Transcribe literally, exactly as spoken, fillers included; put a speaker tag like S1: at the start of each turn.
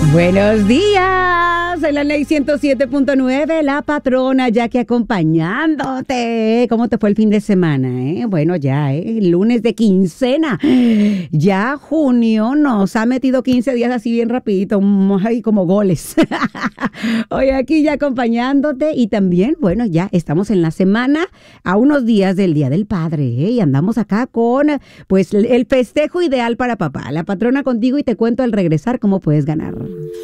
S1: Buenos días, en la ley ciento siete punto nueve, la patrona Jackie acompañándote. ¿Cómo te fue el fin de semana? Eh? Bueno, ya, eh, el lunes de quincena. Ya junio nos ha metido quince días así bien rapidito, ahí como goles. Hoy aquí ya acompañándote y también, bueno, ya estamos en la semana a unos días del Día del Padre, eh, y andamos acá con, pues, el festejo ideal para papá. La patrona contigo y te cuento al regresar cómo puedes ganar.